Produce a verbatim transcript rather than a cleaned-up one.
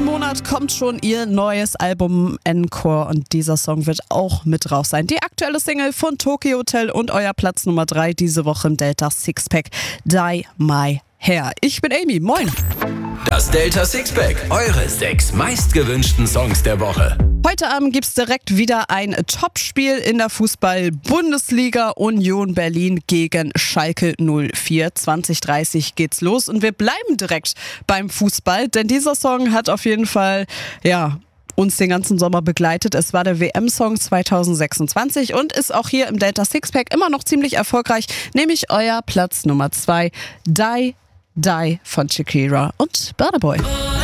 Monat kommt schon ihr neues Album Encore und dieser Song wird auch mit drauf sein. Die aktuelle Single von Tokyo Hotel und euer Platz Nummer drei diese Woche im Delta Sixpack, Die My Hair. Ich bin Amy, moin. Das Delta Sixpack, eure sechs meistgewünschten Songs der Woche. Heute Abend gibt's direkt wieder ein Topspiel in der Fußball-Bundesliga. Union Berlin gegen Schalke null vier. zwanzig Uhr dreißig geht's los und wir bleiben direkt beim Fußball, denn dieser Song hat auf jeden Fall, ja, uns den ganzen Sommer begleitet. Es war der W M-Song zwanzig sechsundzwanzig und ist auch hier im Delta Sixpack immer noch ziemlich erfolgreich, nämlich euer Platz Nummer zwei, Die Die von Shakira und Burna Boy.